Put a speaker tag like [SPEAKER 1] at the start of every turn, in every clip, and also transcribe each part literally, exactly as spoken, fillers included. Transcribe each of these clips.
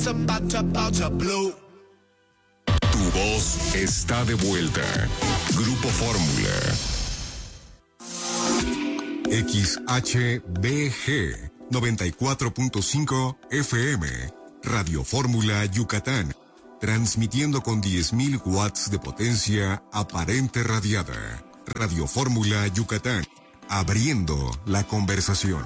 [SPEAKER 1] Tu voz está de vuelta. Grupo Fórmula. X H B G noventa y cuatro punto cinco F M. Radio Fórmula Yucatán. Transmitiendo con diez mil watts de potencia aparente radiada. Radio Fórmula Yucatán. Abriendo la conversación.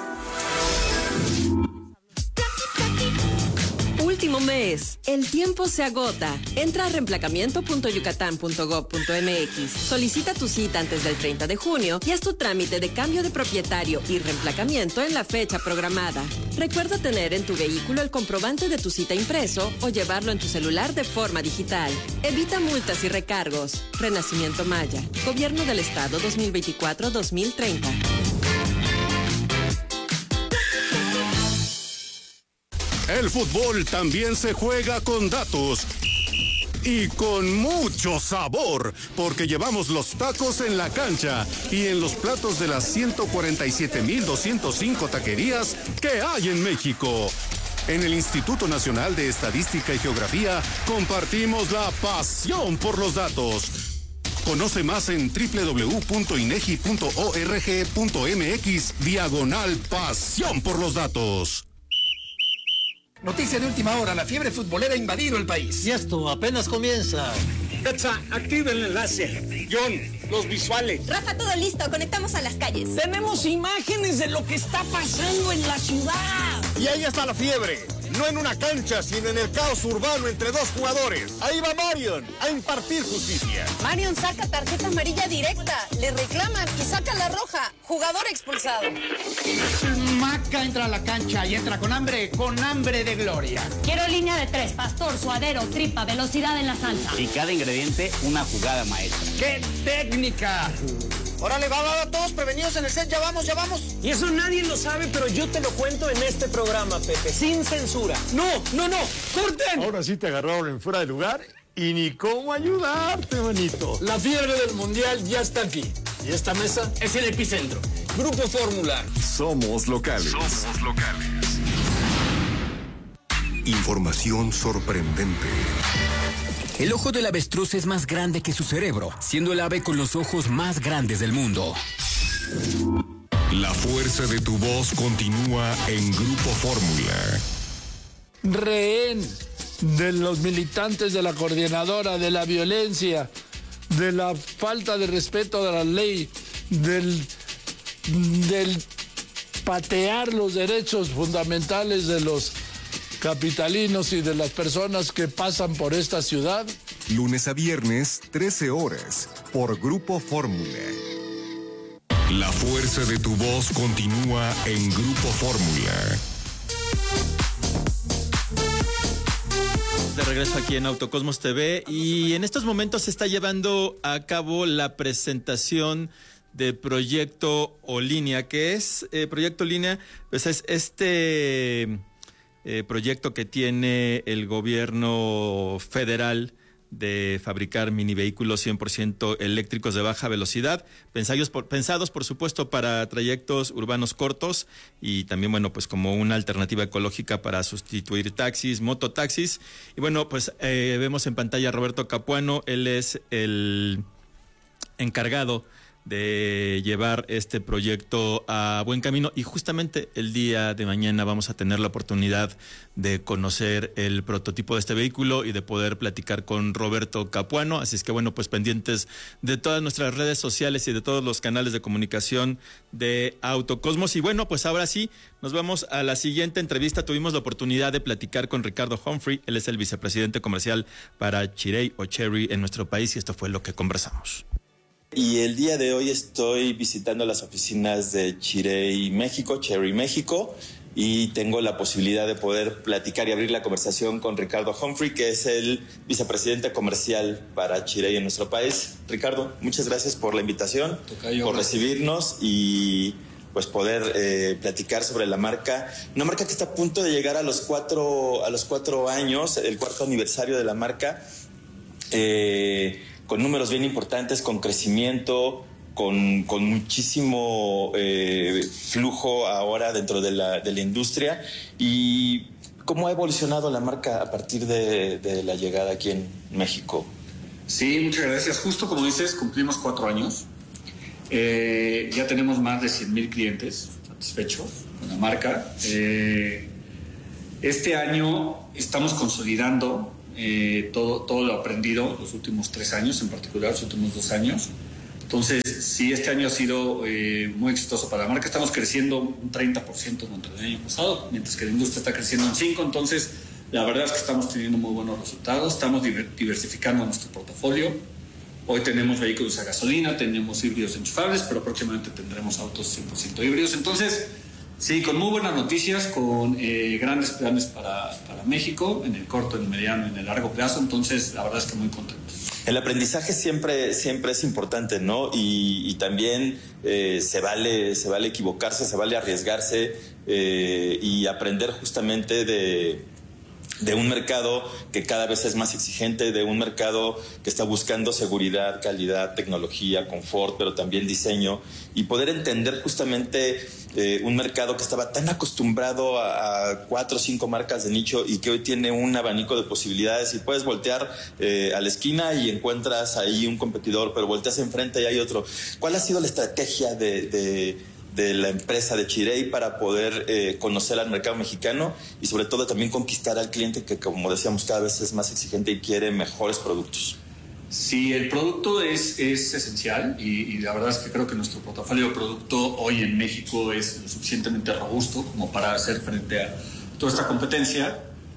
[SPEAKER 2] Último mes. El tiempo se agota. Entra a reemplacamiento punto yucatán punto gob punto m x. Solicita tu cita antes del treinta de junio y haz tu trámite de cambio de propietario y reemplacamiento en la fecha programada. Recuerda tener en tu vehículo el comprobante de tu cita impreso o llevarlo en tu celular de forma digital. Evita multas y recargos. Renacimiento Maya. Gobierno del Estado dos mil veinticuatro a dos mil treinta.
[SPEAKER 3] El fútbol también se juega con datos y con mucho sabor, porque llevamos los tacos en la cancha y en los platos de las ciento cuarenta y siete mil doscientas cinco taquerías que hay en México. En el Instituto Nacional de Estadística y Geografía compartimos la pasión por los datos. Conoce más en doble u doble u doble u punto inegi punto org punto mx diagonal pasión por los datos.
[SPEAKER 4] Noticia de última hora, la fiebre futbolera ha invadido el país.
[SPEAKER 5] Y esto apenas comienza.
[SPEAKER 6] Petsa, activa el enlace. John, los visuales.
[SPEAKER 7] Rafa, todo listo, conectamos a las calles.
[SPEAKER 6] Tenemos imágenes de lo que está pasando en la ciudad.
[SPEAKER 8] Y ahí está la fiebre. No en una cancha, sino en el caos urbano entre dos jugadores. Ahí va Marion a impartir justicia.
[SPEAKER 7] Marion saca tarjeta amarilla directa, le reclaman y saca la roja. Jugador expulsado.
[SPEAKER 9] Maca entra a la cancha y entra con hambre, con hambre de gloria.
[SPEAKER 10] Quiero línea de tres, pastor, suadero, tripa, velocidad en la salsa.
[SPEAKER 11] Y cada ingrediente, una jugada maestra.
[SPEAKER 9] ¡Qué técnica!
[SPEAKER 4] Órale, va, va, va, todos prevenidos en el set, ya vamos, ya vamos.
[SPEAKER 6] Y eso nadie lo sabe, pero yo te lo cuento en este programa, Pepe, sin censura. No, no, no, corten.
[SPEAKER 8] Ahora sí te agarraron en fuera de lugar y ni cómo ayudarte, manito.
[SPEAKER 6] La fiebre del mundial ya está aquí. Y esta mesa es el epicentro. Grupo Fórmula.
[SPEAKER 1] Somos locales. Somos locales. Información sorprendente.
[SPEAKER 12] El ojo del avestruz es más grande que su cerebro, siendo el ave con los ojos más grandes del mundo.
[SPEAKER 1] La fuerza de tu voz continúa en Grupo Fórmula.
[SPEAKER 13] Rehén de los militantes de la coordinadora, de la violencia, de la falta de respeto de la ley, del, del patear los derechos fundamentales de los capitalinos y de las personas que pasan por esta ciudad.
[SPEAKER 1] Lunes a viernes, trece horas, por Grupo Fórmula. La fuerza de tu voz continúa en Grupo Fórmula.
[SPEAKER 14] De regreso aquí en Autocosmos T V y en estos momentos se está llevando a cabo la presentación de Proyecto Olínea, que es eh, Proyecto Olínea, pues es este eh, proyecto que tiene el gobierno federal de fabricar mini vehículos cien por ciento eléctricos de baja velocidad, pensados por, pensados por supuesto para trayectos urbanos cortos y también, bueno, pues como una alternativa ecológica para sustituir taxis, mototaxis. Y bueno, pues eh, vemos en pantalla a Roberto Capuano, él es el encargado de llevar este proyecto a buen camino y justamente el día de mañana vamos a tener la oportunidad de conocer el prototipo de este vehículo y de poder platicar con Roberto Capuano, así es que bueno, pues pendientes de todas nuestras redes sociales y de todos los canales de comunicación de Autocosmos. Y bueno, pues ahora sí, nos vamos a la siguiente entrevista. Tuvimos la oportunidad de platicar con Ricardo Humphrey, él es el vicepresidente comercial para Chery o Chery en nuestro país y esto fue lo que conversamos.
[SPEAKER 15] Y el día de hoy estoy visitando las oficinas de Chery México, Chery México, y tengo la posibilidad de poder platicar y abrir la conversación con Ricardo Humphrey, que es el vicepresidente comercial para Chery en nuestro país. Ricardo, muchas gracias por la invitación, Tocayo, por recibirnos y pues poder eh, platicar sobre la marca, una marca que está a punto de llegar a los cuatro, a los cuatro años, el cuarto aniversario de la marca. Eh, con números bien importantes, con crecimiento, con, con muchísimo eh, flujo ahora dentro de la, de la industria. Y ¿Cómo ha evolucionado la marca a partir de, de la llegada aquí en México?
[SPEAKER 16] Sí, muchas gracias. Justo como dices, cumplimos cuatro años. Eh, ya tenemos más de cien mil clientes satisfechos con la marca. Eh, este año estamos consolidando eh, todo, todo lo aprendido los últimos tres años, en particular los últimos dos años. Entonces, sí, este año ha sido eh, muy exitoso para la marca. Estamos creciendo un treinta por ciento contra el año pasado, mientras que la industria está creciendo un cinco por ciento. Entonces, la verdad es que estamos teniendo muy buenos resultados. Estamos diversificando nuestro portafolio. Hoy tenemos vehículos a gasolina, tenemos híbridos enchufables, pero próximamente tendremos autos cien por ciento híbridos. Entonces, sí, con muy buenas noticias, con eh, grandes planes para, para México, en el corto, en el mediano y en el largo plazo. Entonces, la verdad es que muy contentos.
[SPEAKER 15] El aprendizaje siempre, siempre es importante, ¿no? Y, y también eh, se vale, se vale equivocarse, se vale arriesgarse eh, y aprender justamente de, de un mercado que cada vez es más exigente, de un mercado que está buscando seguridad, calidad, tecnología, confort, pero también diseño, y poder entender justamente eh, un mercado que estaba tan acostumbrado a, a cuatro o cinco marcas de nicho y que hoy tiene un abanico de posibilidades, y puedes voltear eh, a la esquina y encuentras ahí un competidor, pero volteas enfrente y hay otro. ¿Cuál ha sido la estrategia de, de, de la empresa de Chery para poder eh, conocer al mercado mexicano y sobre todo también conquistar al cliente que, como decíamos, cada vez es más exigente y quiere mejores productos?
[SPEAKER 16] Sí, el producto es, es esencial y, y la verdad es que creo que nuestro portafolio de producto hoy en México es lo suficientemente robusto como para hacer frente a toda esta competencia,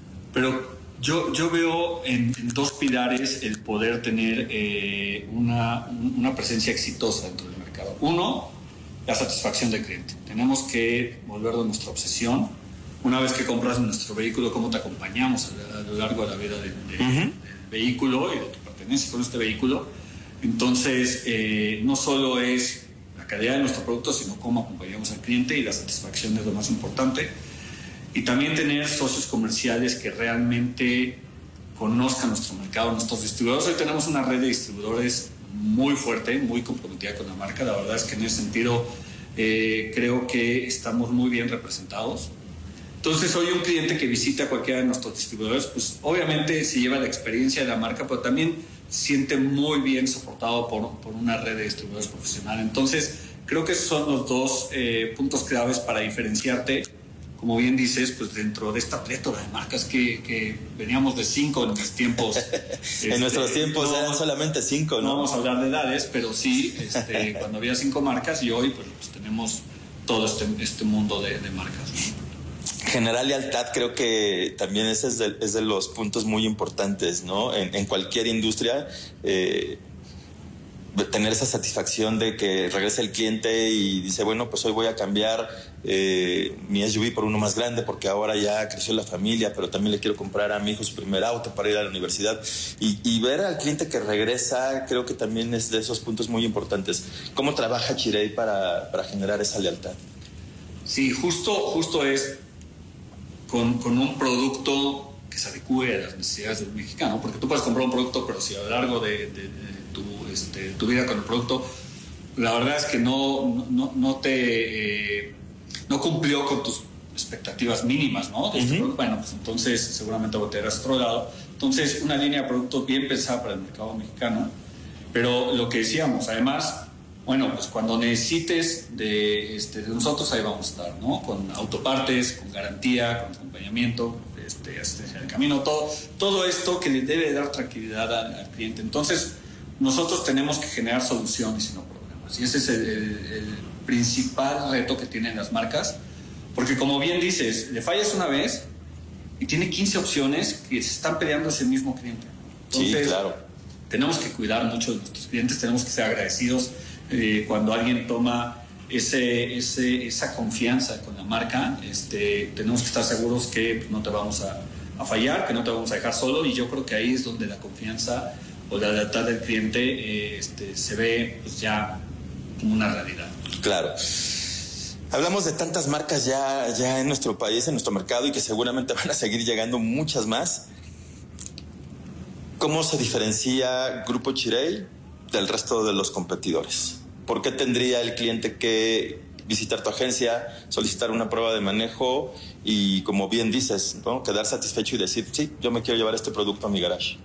[SPEAKER 16] pero yo, yo veo en, en dos pilares el poder tener eh, una, una presencia exitosa dentro del mercado. Uno, la satisfacción del cliente. Tenemos que volverlo nuestra obsesión. Una vez que compras nuestro vehículo, cómo te acompañamos a, a lo largo de la vida de, de, uh-huh. del vehículo y de tu con este vehículo. Entonces eh, no solo es la calidad de nuestro producto, sino cómo acompañamos al cliente, y la satisfacción es lo más importante. Y también tener socios comerciales que realmente conozcan nuestro mercado, nuestros distribuidores. Hoy tenemos una red de distribuidores muy fuerte, muy comprometida con la marca. La verdad es que en ese sentido eh, creo que estamos muy bien representados. Entonces, hoy un cliente que visita cualquiera de nuestros distribuidores, pues obviamente se lleva la experiencia de la marca, pero también se siente muy bien soportado por, por una red de distribuidores profesional. Entonces, creo que esos son los dos eh, puntos claves para diferenciarte, como bien dices, pues dentro de esta plétora de marcas que, que veníamos de cinco en nuestros tiempos.
[SPEAKER 15] en
[SPEAKER 16] este,
[SPEAKER 15] nuestros tiempos
[SPEAKER 16] no,
[SPEAKER 15] eran solamente cinco, ¿no?
[SPEAKER 16] No vamos a hablar de edades, pero sí, este, cuando había cinco marcas, y hoy pues, pues tenemos todo este, este mundo de, de marcas, ¿no?
[SPEAKER 15] Generar lealtad, creo que también ese es de, es de los puntos muy importantes, ¿no? En, en cualquier industria, eh, tener esa satisfacción de que regresa el cliente y dice, bueno, pues hoy voy a cambiar eh, mi S U V por uno más grande porque ahora ya creció la familia, pero también le quiero comprar a mi hijo su primer auto para ir a la universidad. Y, y ver al cliente que regresa, creo que también es de esos puntos muy importantes. ¿Cómo trabaja Chery para, para generar esa lealtad?
[SPEAKER 16] Sí, justo, justo es Con, con un producto que se adecue a las necesidades del mexicano, porque tú puedes comprar un producto, pero si a lo largo de, de, de, tu, este, tu vida con el producto, la verdad es que no, no, no te eh, no cumplió con tus expectativas mínimas, ¿no? De este uh-huh. Bueno, pues entonces seguramente voltearás a otro lado. Entonces, una línea de productos bien pensada para el mercado mexicano, pero lo que decíamos, además, bueno, pues cuando necesites de, este, de nosotros, ahí vamos a estar, ¿no? Con autopartes, con garantía, con acompañamiento, este, asistencia en el camino, todo, todo esto que le debe dar tranquilidad al, al cliente. Entonces, nosotros tenemos que generar soluciones y no problemas. Y ese es el, el, el principal reto que tienen las marcas, porque como bien dices, le fallas una vez y tiene quince opciones que se están peleando ese mismo cliente. Entonces,
[SPEAKER 15] sí, claro.
[SPEAKER 16] Tenemos que cuidar mucho de nuestros clientes, tenemos que ser agradecidos Eh, cuando alguien toma ese, ese, esa confianza con la marca. Este, tenemos que estar seguros que no te vamos a, a fallar, que no te vamos a dejar solo, y yo creo que ahí es donde la confianza o la lealtad del cliente eh, este, se ve pues, ya como una realidad.
[SPEAKER 15] Claro. Hablamos de tantas marcas ya, ya en nuestro país, en nuestro mercado, y que seguramente van a seguir llegando muchas más. ¿Cómo se diferencia Grupo Chery del resto de los competidores? ¿Por qué tendría el cliente que visitar tu agencia, solicitar una prueba de manejo y, como bien dices, ¿no? Quedar satisfecho y decir, sí, yo me quiero llevar este producto a mi garage.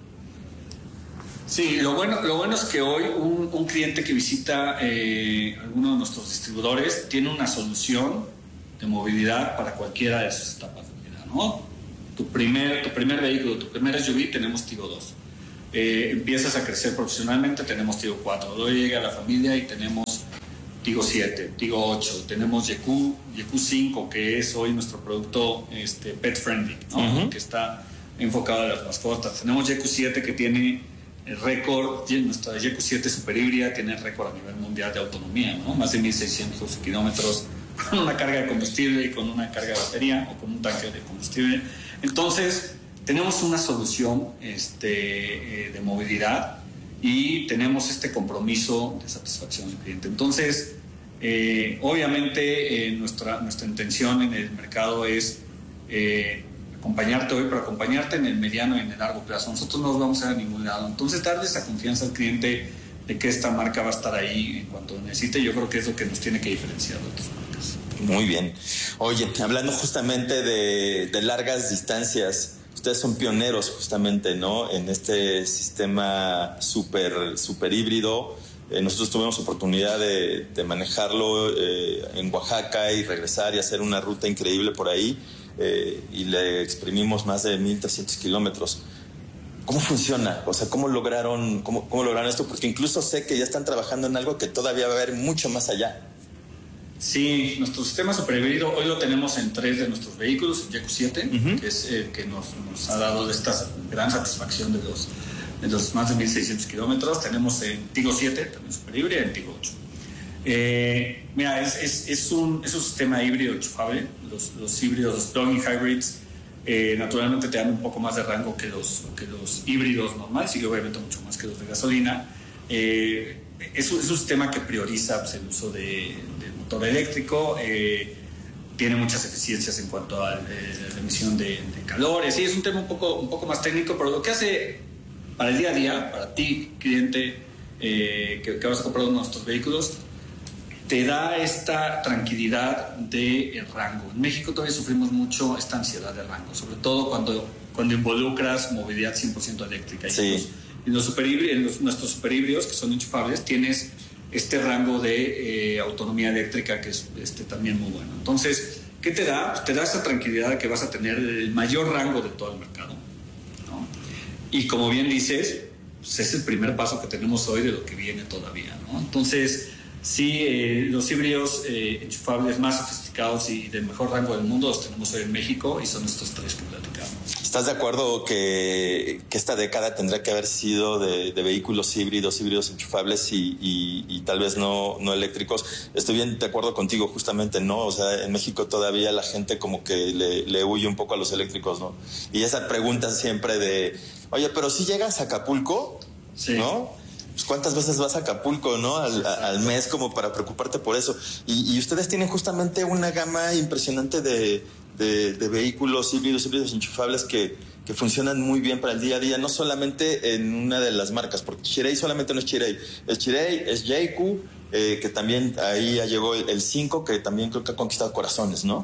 [SPEAKER 16] Sí, lo bueno, lo bueno es que hoy un, un cliente que visita eh, alguno de nuestros distribuidores tiene una solución de movilidad para cualquiera de sus etapas de vida, ¿no? Tu primer, tu primer vehículo, tu primer S U V, tenemos Tigo dos. Eh, empiezas a crecer profesionalmente, tenemos Tigo cuatro. Luego llega la familia y tenemos Tigo siete, Tigo ocho. Tenemos Y Q, Y Q cinco, que es hoy nuestro producto este, pet friendly, ¿no? Uh-huh. Que está enfocado a las mascotas. Tenemos Y Q siete, que tiene el récord, nuestra Y Q siete super híbrida tiene el récord a nivel mundial de autonomía, ¿no? Más de mil seiscientos kilómetros con una carga de combustible y con una carga de batería o con un tanque de combustible. Entonces, tenemos una solución este, eh, de movilidad y tenemos este compromiso de satisfacción del cliente. Entonces, eh, obviamente, eh, nuestra, nuestra intención en el mercado es eh, acompañarte hoy, pero acompañarte en el mediano y en el largo plazo. Nosotros no nos vamos a ir a ningún lado. Entonces, darle esa confianza al cliente de que esta marca va a estar ahí en cuanto lo necesite, yo creo que es lo que nos tiene que diferenciar de otras marcas.
[SPEAKER 15] Muy bien. Oye, hablando justamente de, de largas distancias, ustedes son pioneros justamente, ¿no? En este sistema súper super híbrido. Eh, nosotros tuvimos oportunidad de, de manejarlo eh, en Oaxaca y regresar y hacer una ruta increíble por ahí. Eh, y le exprimimos más de mil trescientos kilómetros. ¿Cómo funciona? O sea, ¿cómo lograron, cómo, cómo lograron esto? Porque incluso sé que ya están trabajando en algo que todavía va a haber mucho más allá.
[SPEAKER 16] Sí, nuestro sistema superhíbrido hoy lo tenemos en tres de nuestros vehículos, el Y Q siete, uh-huh. que es el que nos, nos ha dado esta gran satisfacción de los, de los más de mil seiscientos kilómetros. Tenemos el Tigo siete, también superhíbrido, y el Tigo ocho. Eh, mira, es, es, es, un, es un sistema híbrido enchufable. Los, los híbridos, los plug-in hybrids, eh, naturalmente te dan un poco más de rango que los, que los híbridos normales y obviamente mucho más que los de gasolina. Eh, es, un, es un sistema que prioriza pues, el uso de, de motor eléctrico, eh, tiene muchas eficiencias en cuanto a eh, la emisión de, de calor. Sí, es un tema un poco, un poco más técnico, pero lo que hace para el día a día, para ti, cliente, eh, que, que vas a comprar uno de nuestros vehículos, te da esta tranquilidad de rango. En México todavía sufrimos mucho esta ansiedad de rango, sobre todo cuando, cuando involucras movilidad cien por ciento eléctrica. Y
[SPEAKER 15] sí.
[SPEAKER 16] los, en los superhíbridos, en los, nuestros superhíbridos, que son enchufables, tienes este rango de eh, autonomía eléctrica que es este, también muy bueno. Entonces, ¿qué te da? Pues te da esa tranquilidad de que vas a tener el mayor rango de todo el mercado, ¿no? Y como bien dices, pues es el primer paso que tenemos hoy de lo que viene todavía, ¿no? Entonces, sí, eh, los híbridos eh, enchufables más sofisticados y de mejor rango del mundo los tenemos hoy en México y son estos tres que platicamos.
[SPEAKER 15] ¿Estás de acuerdo que, que esta década tendrá que haber sido de, de vehículos híbridos, híbridos enchufables y, y, y tal vez no, no eléctricos? Estoy bien de acuerdo contigo justamente, ¿no? O sea, en México todavía la gente como que le, le huye un poco a los eléctricos, ¿no? Y esa pregunta siempre de, oye, pero si llegas a Acapulco,
[SPEAKER 16] sí.
[SPEAKER 15] ¿no? ¿Cuántas veces vas a Acapulco, no? Al, al mes como para preocuparte por eso. Y, y ustedes tienen justamente una gama impresionante de, de, de vehículos híbridos, híbridos enchufables que, que funcionan muy bien para el día a día, no solamente en una de las marcas, porque Chery solamente no es Chery, es Chery, es Y Q, eh, que también ahí ya llegó el, el cinco, que también creo que ha conquistado corazones, ¿no?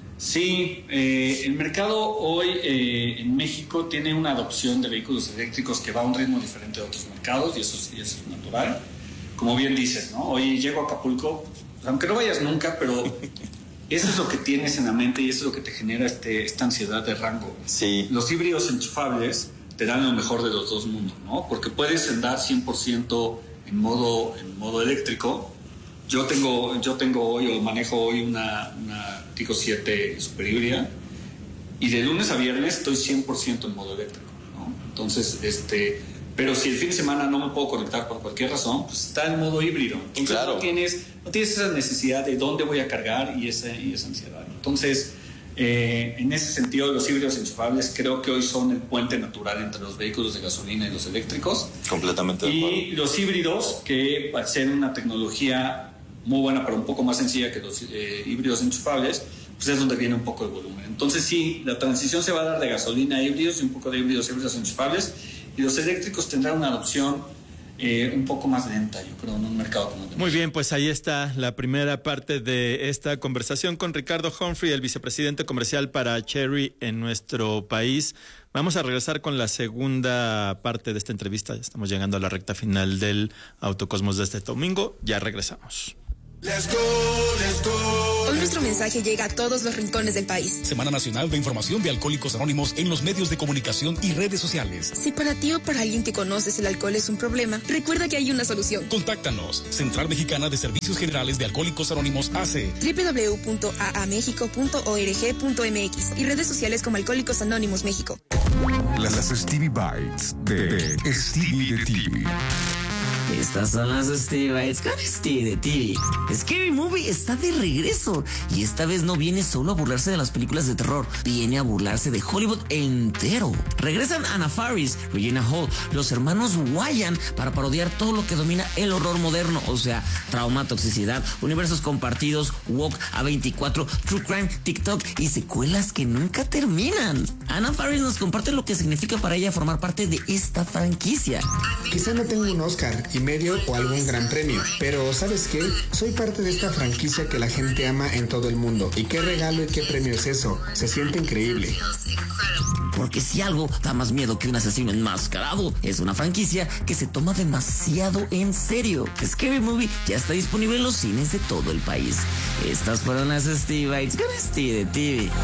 [SPEAKER 16] Sí, eh, el mercado hoy eh, en México tiene una adopción de vehículos eléctricos que va a un ritmo diferente de otros mercados y eso, y eso es natural. Como bien dices, ¿no? Hoy llego a Acapulco, pues, aunque no vayas nunca, pero eso es lo que tienes en la mente y eso es lo que te genera este, esta ansiedad de rango.
[SPEAKER 15] Sí.
[SPEAKER 16] Los híbridos enchufables te dan lo mejor de los dos mundos, ¿no? Porque puedes andar cien por ciento en modo, en modo eléctrico. Yo tengo, yo tengo hoy o manejo hoy una, una Tigo siete super híbrida y de lunes a viernes estoy cien por ciento en modo eléctrico, ¿no? Entonces, este, pero si el fin de semana no me puedo conectar por cualquier razón, pues está en modo híbrido. Entonces
[SPEAKER 15] claro.
[SPEAKER 16] no tienes, no tienes esa necesidad de dónde voy a cargar y esa, y esa ansiedad. Entonces, eh, en ese sentido, los híbridos enchufables creo que hoy son el puente natural entre los vehículos de gasolina y los eléctricos.
[SPEAKER 15] Completamente de acuerdo.
[SPEAKER 16] Y los híbridos, que al ser una tecnología muy buena, pero un poco más sencilla que los eh, híbridos enchufables, pues es donde viene un poco el volumen. Entonces sí, la transición se va a dar de gasolina a híbridos y un poco de híbridos, híbridos enchufables, y los eléctricos tendrán una adopción eh, un poco más lenta, yo creo, en un mercado como el de
[SPEAKER 14] Muy bien, pues ahí está la primera parte de esta conversación con Ricardo Humphrey, el vicepresidente comercial para Chery en nuestro país. Vamos a regresar con la segunda parte de esta entrevista. Ya estamos llegando a la recta final del Autocosmos de este domingo. Ya regresamos.
[SPEAKER 17] Let's go, let's go. Hoy nuestro mensaje llega a todos los rincones del país.
[SPEAKER 18] Semana Nacional de Información de Alcohólicos Anónimos en los medios de comunicación y redes sociales.
[SPEAKER 17] Si para ti o para alguien que conoces el alcohol es un problema, recuerda que hay una solución.
[SPEAKER 18] Contáctanos. Central Mexicana de Servicios Generales de Alcohólicos Anónimos A C.
[SPEAKER 17] doble u doble u doble u punto a a mexico punto org punto m x y redes sociales como Alcohólicos Anónimos México.
[SPEAKER 1] Las Stevie Bites de Stevie de T V.
[SPEAKER 19] Estas son las Stevie Bites con Stevie de T V. Scary Movie está de regreso y esta vez no viene solo a burlarse de las películas de terror, viene a burlarse de Hollywood entero. Regresan Anna Faris, Regina Hall, los hermanos Wyan para parodiar todo lo que domina el horror moderno, o sea, trauma, toxicidad, universos compartidos, woke, A veinticuatro, true crime, TikTok y secuelas que nunca terminan. Anna Faris nos comparte lo que significa para ella formar parte de esta franquicia.
[SPEAKER 20] Quizá no tengo un Oscar y medio o algún gran premio, pero ¿sabes qué? Soy parte de esta franquicia que la gente ama en todo el mundo. ¿Y qué regalo y qué premio es eso? Se siente increíble.
[SPEAKER 19] Porque si algo da más miedo que un asesino enmascarado, es una franquicia que se toma demasiado en serio. Scary Movie ya está disponible en los cines de todo el país. Estas fueron las Stevie Bites con Stevie de T V.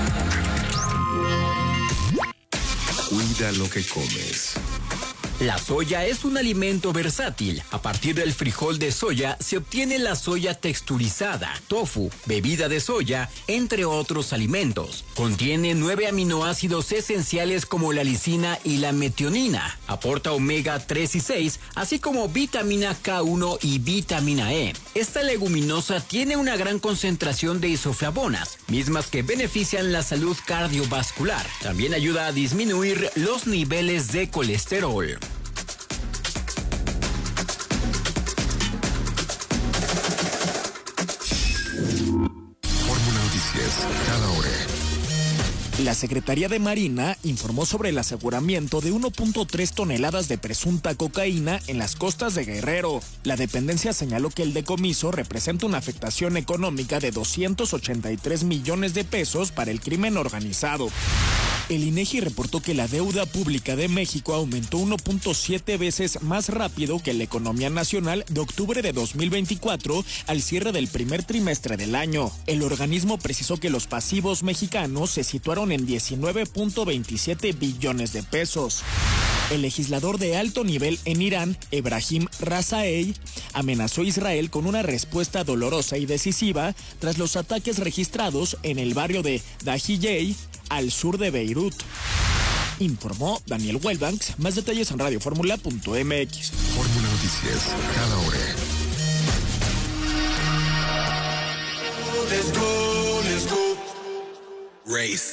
[SPEAKER 1] Cuida lo que comes.
[SPEAKER 12] La soya es un alimento versátil. A partir del frijol de soya se obtiene la soya texturizada, tofu, bebida de soya, entre otros alimentos. Contiene nueve aminoácidos esenciales como la lisina y la metionina. Aporta omega tres y seis, así como vitamina K uno y vitamina E. Esta leguminosa tiene una gran concentración de isoflavonas, mismas que benefician la salud cardiovascular. También ayuda a disminuir los niveles de colesterol.
[SPEAKER 1] Cada hora.
[SPEAKER 21] La Secretaría de Marina informó sobre el aseguramiento de uno punto tres toneladas de presunta cocaína en las costas de Guerrero. La dependencia señaló que el decomiso representa una afectación económica de doscientos ochenta y tres millones de pesos para el crimen organizado. El INEGI reportó que la deuda pública de México aumentó uno punto siete veces más rápido que la economía nacional de octubre de dos mil veinticuatro al cierre del primer trimestre del año. El organismo precisó que los pasivos mexicanos se situaron en diecinueve punto veintisiete billones de pesos. El legislador de alto nivel en Irán, Ebrahim Razaei, amenazó a Israel con una respuesta dolorosa y decisiva tras los ataques registrados en el barrio de Dahiyeh, al sur de Beirut. Informó Daniel Wellbanks. Más detalles en radio fórmula punto m x.
[SPEAKER 1] Fórmula Noticias, cada hora.
[SPEAKER 17] Let's go, let's go.
[SPEAKER 1] Race.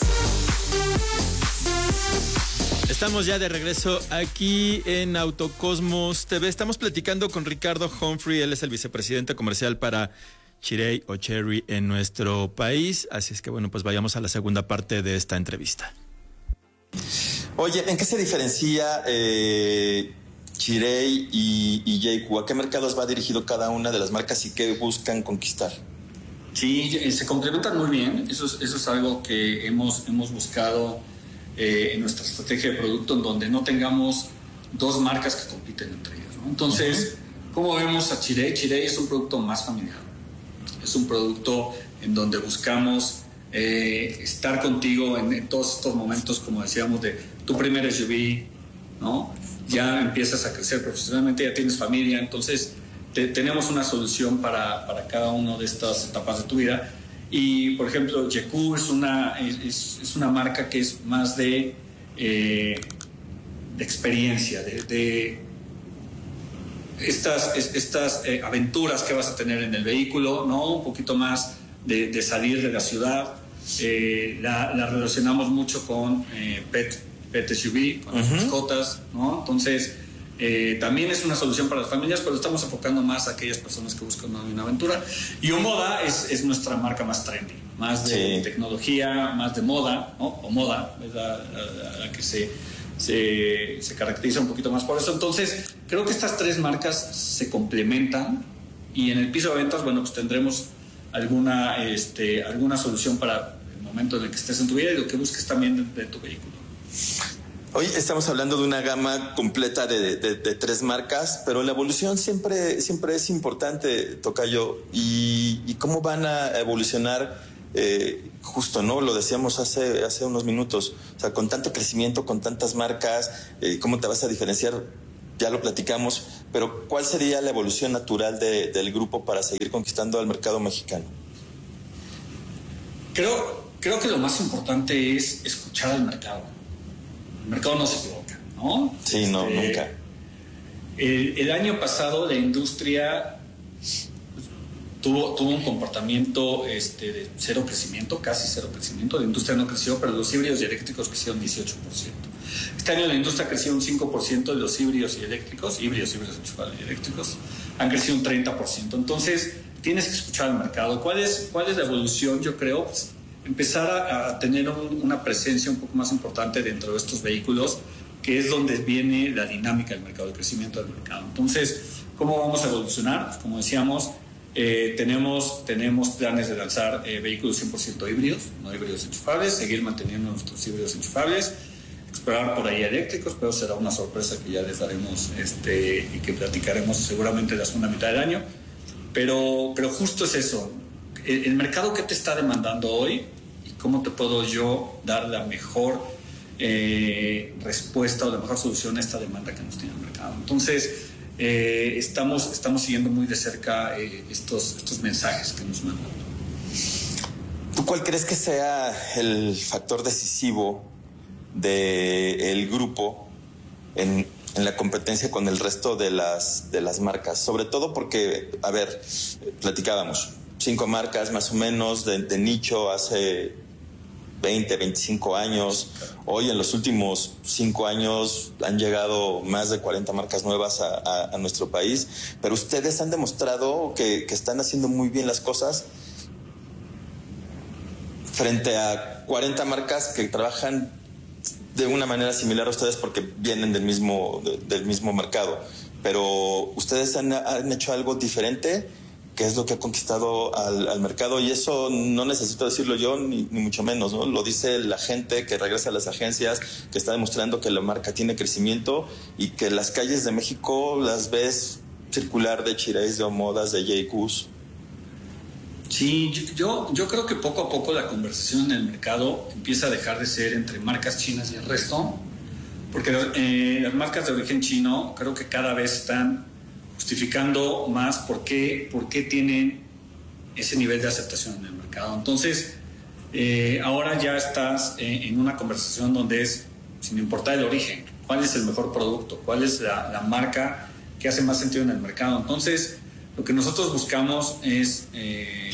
[SPEAKER 14] Estamos ya de regreso aquí en Autocosmos T V. Estamos platicando con Ricardo Humphrey. Él es el vicepresidente comercial para Chery o Chery en nuestro país. Así es que bueno, pues vayamos a la segunda parte de esta entrevista.
[SPEAKER 15] Oye, ¿en qué se diferencia eh, Chery y, y J Q? ¿A qué mercados va dirigido cada una de las marcas y qué buscan conquistar?
[SPEAKER 16] Sí, se complementan muy bien. Eso es, eso es algo que hemos, hemos buscado eh, en nuestra estrategia de producto, en donde no tengamos dos marcas que compiten entre ellas, ¿no? Entonces, uh-huh. ¿Cómo vemos a Chery? Chery es un producto más familiar. Es un producto en donde buscamos eh, estar contigo en, en todos estos momentos, como decíamos, de tu primer S U V, ¿no? Ya empiezas a crecer profesionalmente, ya tienes familia, entonces te, tenemos una solución para, para cada una de estas etapas de tu vida. Y, por ejemplo, J Q es una, es, es una marca que es más de, eh, de experiencia, de... de estas, estas eh, aventuras que vas a tener en el vehículo, ¿no? Un poquito más de, de salir de la ciudad. Eh, la, la relacionamos mucho con eh, pet, pet S U V, con uh-huh. las mascotas, ¿no? Entonces, eh, también es una solución para las familias, pero estamos enfocando más a aquellas personas que buscan una, una aventura. Y Omoda es, es nuestra marca más trendy, más de sí. tecnología, más de moda, ¿no? O moda, es la, la, la que se se, se caracteriza un poquito más por eso. Entonces, creo que estas tres marcas se complementan y en el piso de ventas, bueno, pues tendremos alguna, este, alguna solución para el momento en el que estés en tu vida y lo que busques también de, de tu vehículo.
[SPEAKER 15] Hoy estamos hablando de una gama completa de, de, de tres marcas, pero la evolución siempre, siempre es importante, Tocayo. ¿Y, y cómo van a evolucionar? Eh, justo, ¿no? Lo decíamos hace, hace unos minutos. O sea, con tanto crecimiento, con tantas marcas, eh, ¿cómo te vas a diferenciar? Ya lo platicamos, pero ¿cuál sería la evolución natural de, del grupo para seguir conquistando al mercado mexicano?
[SPEAKER 16] Creo, creo que lo más importante es escuchar al mercado. El mercado no se equivoca, ¿no?
[SPEAKER 15] Sí, este, no, nunca.
[SPEAKER 16] El, el año pasado la industria pues, tuvo, tuvo un comportamiento este, de cero crecimiento, casi cero crecimiento. La industria no creció, pero los híbridos y eléctricos crecieron dieciocho por ciento. Este año la industria creció un cinco por ciento y los híbridos y eléctricos, híbridos, híbridos enchufables y eléctricos, han crecido un treinta por ciento. Entonces, tienes que escuchar al mercado. ¿Cuál es, cuál es la evolución? Yo creo, pues, empezar a, a tener un, una presencia un poco más importante dentro de estos vehículos, que es donde viene la dinámica del mercado, el crecimiento del mercado. Entonces, ¿cómo vamos a evolucionar? Pues como decíamos, eh, tenemos, tenemos planes de lanzar eh, vehículos cien por ciento híbridos, no híbridos enchufables, seguir manteniendo nuestros híbridos enchufables, explorar por ahí eléctricos, pero será una sorpresa que ya les daremos este, y que platicaremos seguramente en la segunda mitad del año. Pero, pero justo es eso, el, el mercado que te está demandando hoy, ¿cómo te puedo yo dar la mejor eh, respuesta o la mejor solución a esta demanda que nos tiene el mercado? Entonces, eh, estamos, estamos siguiendo muy de cerca eh, estos, estos mensajes que nos mandan.
[SPEAKER 15] ¿Tú cuál crees que sea el factor decisivo del grupo en, en la competencia con el resto de las, de las marcas? Sobre todo porque, a ver, platicábamos, cinco marcas más o menos de, de nicho hace veinte, veinticinco años. Hoy en los últimos cinco años han llegado más de cuarenta marcas nuevas a, a, a nuestro país, pero ustedes han demostrado que, que están haciendo muy bien las cosas frente a cuarenta marcas que trabajan de una manera similar a ustedes porque vienen del mismo, de, del mismo mercado. Pero ustedes han, han hecho algo diferente, que es lo que ha conquistado al, al mercado, y eso no necesito decirlo yo, ni, ni mucho menos, ¿no? Lo dice la gente que regresa a las agencias, que está demostrando que la marca tiene crecimiento y que las calles de México las ves circular de Chireis, de Omodas, de J Q S.
[SPEAKER 16] Sí, yo, yo creo que poco a poco la conversación en el mercado empieza a dejar de ser entre marcas chinas y el resto, porque eh, las marcas de origen chino creo que cada vez están justificando más por qué, por qué tienen ese nivel de aceptación en el mercado. Entonces, eh, ahora ya estás eh, en una conversación donde es, sin importar el origen, cuál es el mejor producto, cuál es la, la marca que hace más sentido en el mercado. Entonces, lo que nosotros buscamos es, eh,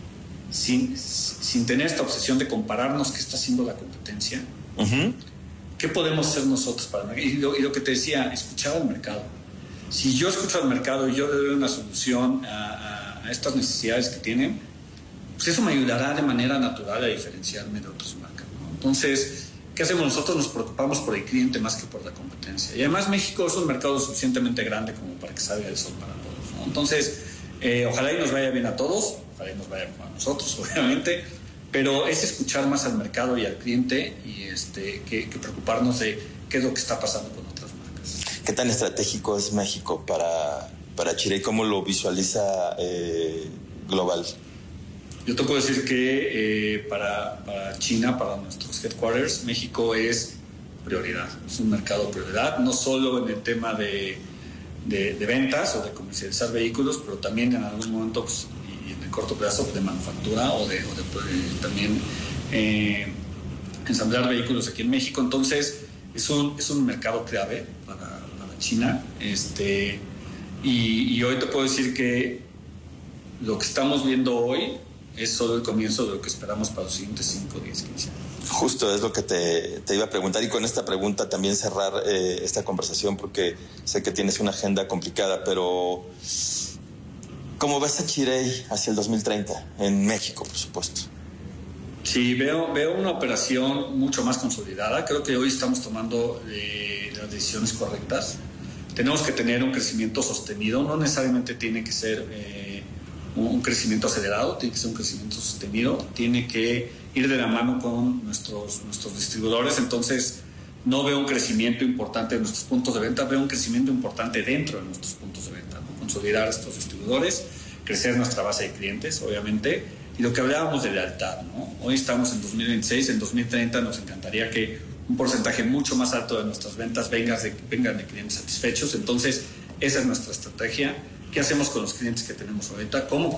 [SPEAKER 16] sin, sin tener esta obsesión de compararnos qué está haciendo la competencia, uh-huh. ¿qué podemos hacer nosotros para el mercado? Y lo, y lo que te decía, escuchar al mercado. Si yo escucho al mercado y yo le doy una solución a, a, a estas necesidades que tienen, pues eso me ayudará de manera natural a diferenciarme de otras marcas, ¿no? Entonces, ¿qué hacemos? Nosotros nos preocupamos por el cliente más que por la competencia. Y además México es un mercado suficientemente grande como para que salga el sol para todos, ¿no? Entonces, eh, ojalá y nos vaya bien a todos, ojalá y nos vaya bien a nosotros, obviamente, pero es escuchar más al mercado y al cliente y este, que, que preocuparnos de qué es lo que está pasando con otras marcas.
[SPEAKER 15] ¿Qué tan estratégico es México para, para Chirey? ¿Cómo lo visualiza eh, global?
[SPEAKER 16] Yo te puedo decir que eh, para, para China, para nuestros headquarters, México es prioridad. Es un mercado prioridad, no solo en el tema de, de, de ventas o de comercializar vehículos, pero también en algún momento, pues, y en el corto plazo, de manufactura o de, o de eh, también eh, ensamblar vehículos aquí en México. Entonces, es un, es un mercado clave para, para China. Este, y, y hoy te puedo decir que lo que estamos viendo hoy es solo el comienzo de lo que esperamos para los siguientes cinco, diez, quince años.
[SPEAKER 15] Justo es lo que te, te iba a preguntar, y con esta pregunta también cerrar eh, esta conversación, porque sé que tienes una agenda complicada, pero ¿cómo ves a Chirey hacia el dos mil treinta? En México, por supuesto.
[SPEAKER 16] Sí, veo, veo una operación mucho más consolidada. Creo que hoy estamos tomando eh, las decisiones correctas. Tenemos que tener un crecimiento sostenido, no necesariamente tiene que ser eh, un crecimiento acelerado, tiene que ser un crecimiento sostenido, tiene que ir de la mano con nuestros, nuestros distribuidores. Entonces, no veo un crecimiento importante en nuestros puntos de venta, veo un crecimiento importante dentro de nuestros puntos de venta, ¿no? Consolidar estos distribuidores, crecer nuestra base de clientes, obviamente, y lo que hablábamos de lealtad, ¿no? Hoy estamos en dos mil veintiséis, en dos mil treinta nos encantaría que un porcentaje mucho más alto de nuestras ventas vengan de, vengan de clientes satisfechos. Entonces, esa es nuestra estrategia. ¿Qué hacemos con los clientes que tenemos ahorita? ¿Cómo